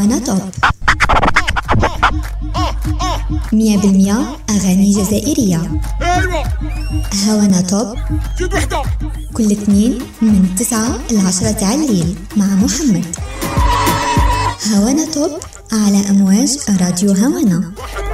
هوانا توب 100% أغاني جزائرية. هوانا توب كل اثنين من 9 إلى 10 تاع الليل مع محمد. هوانا توب على أمواج راديو هوانا.